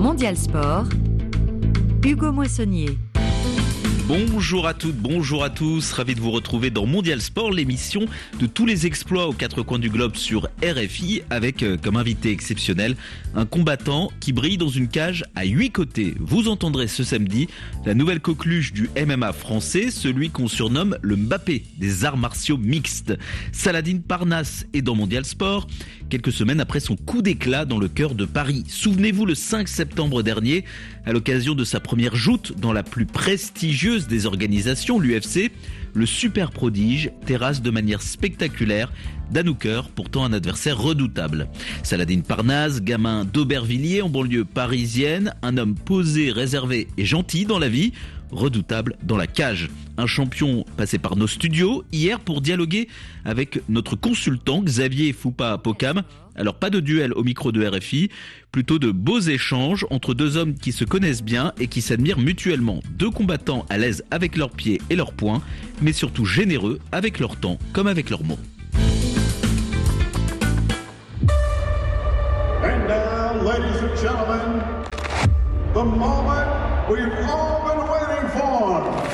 Mondial Sport, Hugo Moissonnier. Bonjour à toutes, bonjour à tous, ravi de vous retrouver dans Mondial Sport, l'émission de tous les exploits aux quatre coins du globe sur RFI, avec comme invité exceptionnel un combattant qui brille dans une cage à 8 côtés. Vous entendrez ce samedi la nouvelle coqueluche du MMA français, celui qu'on surnomme le Mbappé des arts martiaux mixtes. Saladin Parnasse est dans Mondial Sport, quelques semaines après son coup d'éclat dans le cœur de Paris. Souvenez-vous, le 5 septembre dernier, à l'occasion de sa première joute dans la plus prestigieuse des organisations, l'UFC, le super prodige terrasse de manière spectaculaire Dan Hooker, pourtant un adversaire redoutable. Saladin Parnasse, gamin d'Aubervilliers en banlieue parisienne, un homme posé, réservé et gentil dans la vie, redoutable dans la cage. Un champion passé par nos studios hier pour dialoguer avec notre consultant Xavier Foupa-Pocam. Alors pas de duel au micro de RFI, plutôt de beaux échanges entre deux hommes qui se connaissent bien et qui s'admirent mutuellement. Deux combattants à l'aise avec leurs pieds et leurs poings, mais surtout généreux avec leur temps comme avec leurs mots. And now, ladies and gentlemen, the moment we've all been waiting for.